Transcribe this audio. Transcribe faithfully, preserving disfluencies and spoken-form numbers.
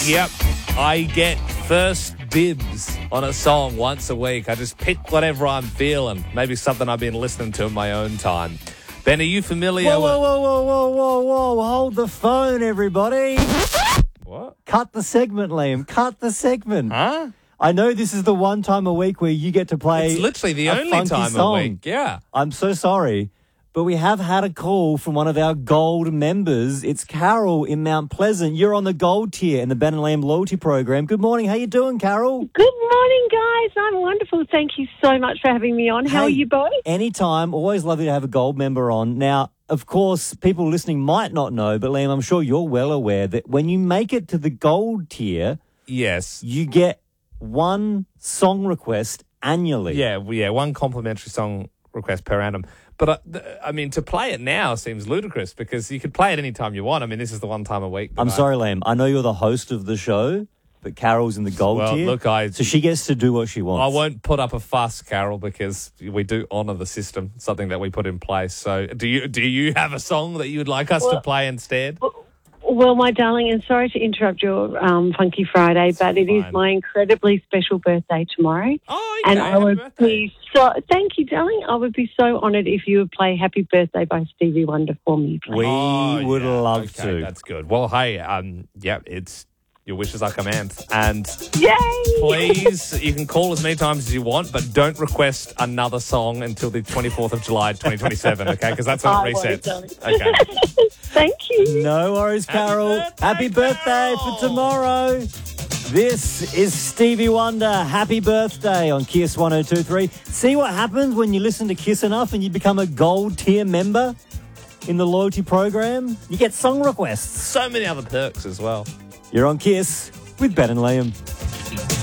Yep, I get first dibs on a song once a week. I just pick whatever I'm feeling. Maybe something I've been listening to in my own time. Ben, are you familiar Whoa, with... whoa, whoa, whoa, whoa, whoa, whoa. Hold the phone, everybody. What? Cut the segment, Liam. Cut the segment. Huh? I know this is the one time a week where you get to play It's literally the a only funky time song. a week. Yeah. I'm so sorry, but we have had a call from one of our gold members. It's Carol in Mount Pleasant. You're on the gold tier in the Ben and Liam loyalty program. Good morning. How you doing, Carol? Good morning, guys. I'm wonderful. Thank you so much for having me on. How Hey, are you both? Anytime. Always lovely to have a gold member on. Now, of course, people listening might not know, but Liam, I'm sure you're well aware that when you make it to the gold tier, Yes. you get one song request annually. Yeah, well, yeah, one complimentary song request per annum. But, uh, th- I mean, to play it now seems ludicrous because you could play it any time you want. I mean, this is the one time a week. that I'm I- sorry, Liam. I know you're the host of the show, but Carol's in the gold Well, tier. look, I- so she gets to do what she wants. I won't put up a fuss, Carol, because we do honour the system, something that we put in place. So do you do you have a song that you would like us to Well- play instead? Well, my darling, and sorry to interrupt your um, Funky Friday, but it is fine. my incredibly special birthday tomorrow. Oh, okay. And I happy would birthday. be so, thank you, darling. I would be so honoured if you would play Happy Birthday by Stevie Wonder for me, please. We Oh, would yeah, love okay, to. That's good. Well, hey, um, yeah, it's your wishes are command. And Yay! please, you can call as many times as you want, but don't request another song until the twenty-fourth of July, twenty twenty-seven, okay? Because that's when I it won't, resets. darling. Okay. Thank you. No worries, Carol. birthday, Happy birthday Carol. for tomorrow. This is Stevie Wonder. Happy birthday on Kiss one oh two point three. See what happens when you listen to Kiss enough and you become a gold tier member in the loyalty program? You get song requests. So many other perks as well. You're on Kiss with Ben and Liam.